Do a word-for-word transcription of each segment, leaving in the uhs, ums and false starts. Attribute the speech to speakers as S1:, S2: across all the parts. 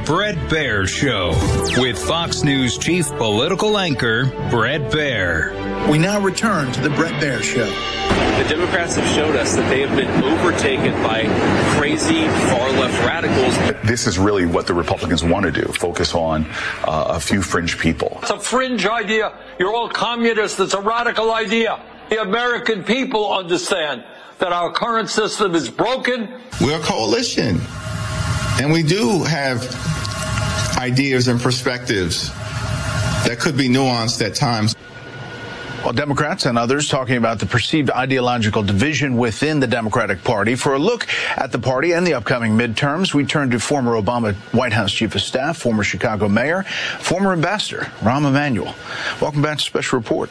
S1: Bret Baier Show with Fox News chief political anchor Bret Baier.
S2: We now return to the Bret Baier Show.
S3: The Democrats have showed us that they have been overtaken by crazy far-left radicals.
S4: This is really what the Republicans want to do, focus on uh, a few fringe people.
S5: It's a fringe idea. You're all communists. It's a radical idea. The American people understand that our current system is broken.
S6: We're a coalition, and we do have ideas and perspectives that could be nuanced at times.
S7: Well, Democrats and others talking about the perceived ideological division within the Democratic Party. For a look at the party and the upcoming midterms, we turn to former Obama White House Chief of Staff, former Chicago Mayor, former Ambassador Rahm Emanuel. Welcome back to Special Report.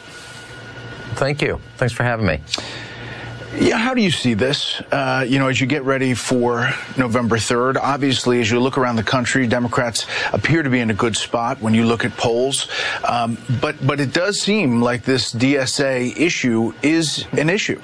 S8: Thank you. Thanks for having me.
S7: Yeah, how do you see this, uh, you know, as you get ready for November third? Obviously, as you look around the country, Democrats appear to be in a good spot when you look at polls. Um, but, but it does seem like this D S A issue is an issue.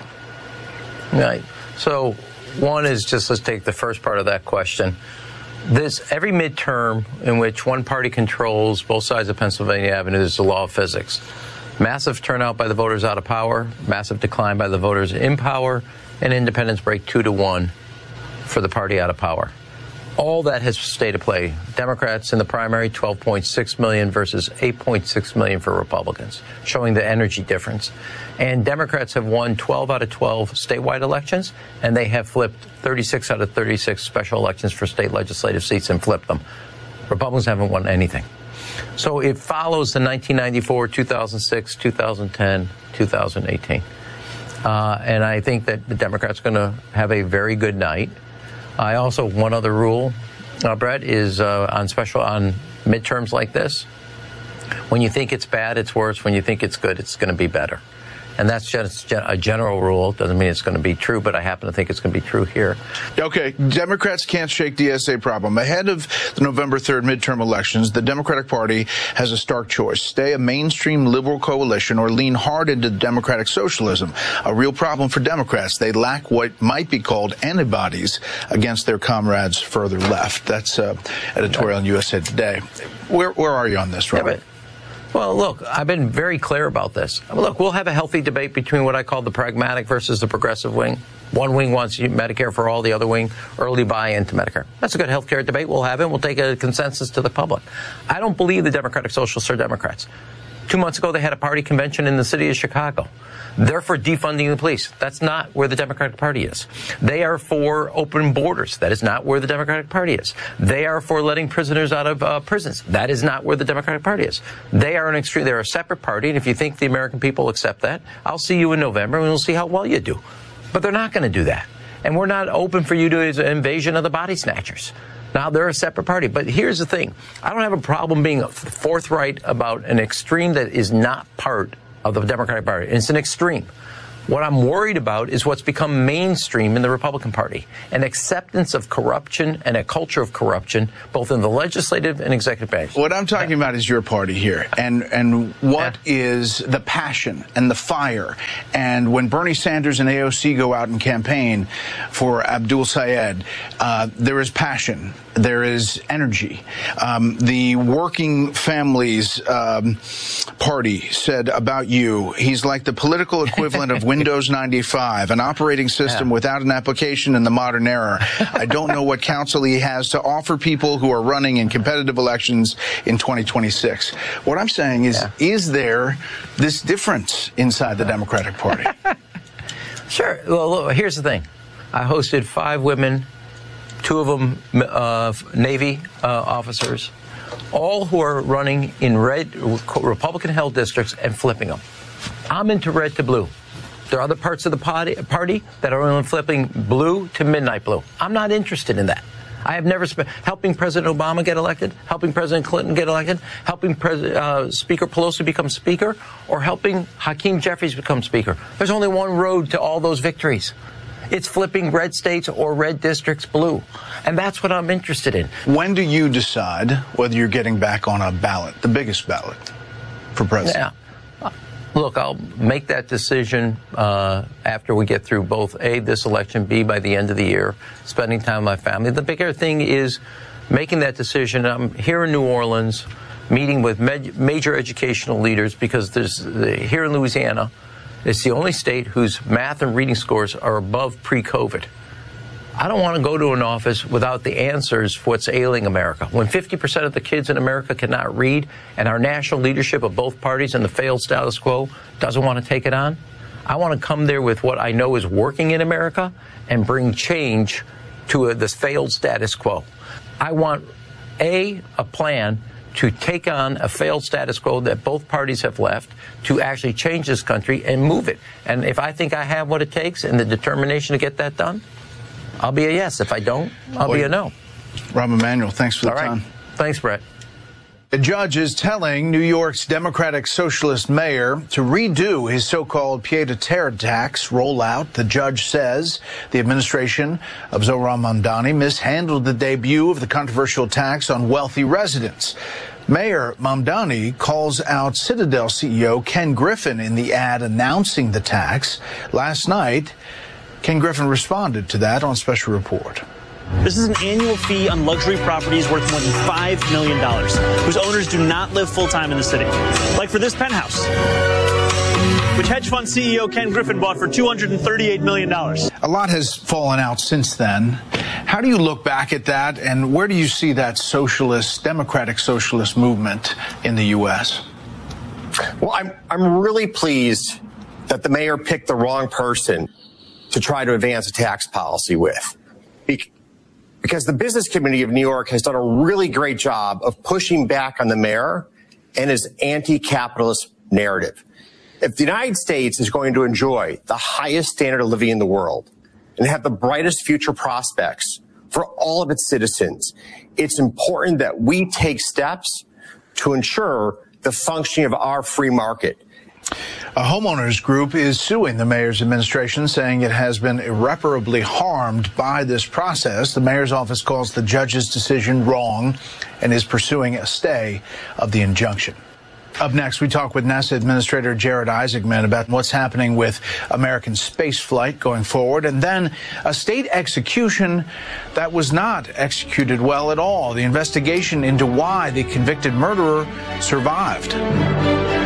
S8: Right. So one is just, let's take the first part of that question. This every midterm in which one party controls both sides of Pennsylvania Avenue, there's the law of physics. Massive turnout by the voters out of power, massive decline by the voters in power, and independents break two to one for the party out of power. All that has stayed to play. Democrats in the primary, twelve point six million versus eight point six million for Republicans, showing the energy difference. And Democrats have won twelve out of twelve statewide elections, and they have flipped thirty-six out of thirty-six special elections for state legislative seats and flipped them. Republicans haven't won anything. So it follows the nineteen ninety-four, two thousand six, two thousand ten, two thousand eighteen. Uh, and I think that the Democrats are going to have a very good night. I also, one other rule, uh, Brett, is uh, on special, on midterms like this, when you think it's bad, it's worse. When you think it's good, it's going to be better. And that's just a general rule. Doesn't mean it's going to be true, but I happen to think it's going to be true here.
S7: Okay, Democrats can't shake D S A problem. Ahead of the November third midterm elections, the Democratic Party has a stark choice. Stay a mainstream liberal coalition or lean hard into democratic socialism. A real problem for Democrats. They lack what might be called antibodies against their comrades further left. That's uh, editorial in U S A Today. Where, where are you on this, Robert?
S8: Yeah, but- Well, look, I've been very clear about this. Look, we'll have a healthy debate between what I call the pragmatic versus the progressive wing. One wing wants Medicare for all, the other wing early buy into Medicare. That's a good health care debate. We'll have it. We'll take a consensus to the public. I don't believe the Democratic Socialists are Democrats. Two months ago, they had a party convention in the city of Chicago. They're for defunding the police. That's not where the Democratic Party is. They are for open borders. That is not where the Democratic Party is. They are for letting prisoners out of uh, prisons. That is not where the Democratic Party is. They are an extreme. They're a separate party, and if you think the American people accept that, I'll see you in November, and we'll see how well you do. But they're not going to do that, and we're not open for you to as an invasion of the body snatchers. Now, they're a separate party. But here's the thing. I don't have a problem being forthright about an extreme that is not part of the Democratic Party. It's an extreme. What I'm worried about is what's become mainstream in the Republican Party, an acceptance of corruption and a culture of corruption, both in the legislative and executive branch.
S7: What I'm talking about is your party here, and and what yeah. is the passion and the fire. And when Bernie Sanders and A O C go out and campaign for Abdul Sayed, uh, there is passion. There is energy. Um, the Working Families um, Party said about you, he's like the political equivalent of Windows ninety-five, an operating system yeah. without an application in the modern era. I don't know what counsel he has to offer people who are running in competitive elections in twenty twenty-six. What I'm saying is, yeah. is there this difference inside the Democratic Party?
S8: Sure. Well, look, here's the thing. I hosted five women, two of them uh, Navy uh, officers, all who are running in red Republican-held districts and flipping them. I'm into red to blue. There are other parts of the party, party that are only flipping blue to midnight blue. I'm not interested in that. I have never spent helping President Obama get elected, helping President Clinton get elected, helping Pres uh, Speaker Pelosi become Speaker, or helping Hakeem Jeffries become Speaker. There's only one road to all those victories. It's flipping red states or red districts blue. And that's what I'm interested in.
S7: When do you decide whether you're getting back on a ballot, the biggest ballot for president?
S8: Yeah. Look, I'll make that decision uh, after we get through both A, this election, B, by the end of the year, spending time with my family. The bigger thing is making that decision. I'm here in New Orleans, meeting with major educational leaders, because there's here in Louisiana, it's the only state whose math and reading scores are above pre-COVID. I don't want to go to an office without the answers for what's ailing America. When fifty percent of the kids in America cannot read, and our national leadership of both parties and the failed status quo doesn't want to take it on, I want to come there with what I know is working in America and bring change to a, this failed status quo. I want, A, a plan to take on a failed status quo that both parties have left, to actually change this country and move it. And if I think I have what it takes and the determination to get that done, I'll be a yes. If I don't, I'll be a no.
S7: Rahm Emanuel, thanks for the
S8: All right.
S7: time.
S8: Thanks, Brett.
S7: A judge is telling New York's Democratic Socialist mayor to redo his so-called pied-à-terre tax rollout. The judge says the administration of Zohran Mamdani mishandled the debut of the controversial tax on wealthy residents. Mayor Mamdani calls out Citadel C E O Ken Griffin in the ad announcing the tax. Last night, Ken Griffin responded to that on Special Report.
S9: This is an annual fee on luxury properties worth more than five million dollars, whose owners do not live full-time in the city. Like for this penthouse, which hedge fund C E O Ken Griffin bought for two hundred thirty-eight million dollars.
S7: A lot has fallen out since then. How do you look back at that, and where do you see that socialist, democratic socialist movement in the U S?
S10: Well, I'm, I'm really pleased that the mayor picked the wrong person to try to advance a tax policy with. Because the business community of New York has done a really great job of pushing back on the mayor and his anti-capitalist narrative. If the United States is going to enjoy the highest standard of living in the world and have the brightest future prospects for all of its citizens, it's important that we take steps to ensure the functioning of our free market.
S7: A homeowners group is suing the mayor's administration, saying it has been irreparably harmed by this process. The mayor's office calls the judge's decision wrong and is pursuing a stay of the injunction. Up next, we talk with NASA Administrator Jared Isaacman about what's happening with American spaceflight going forward, and then a state execution that was not executed well at all. The investigation into why the convicted murderer survived.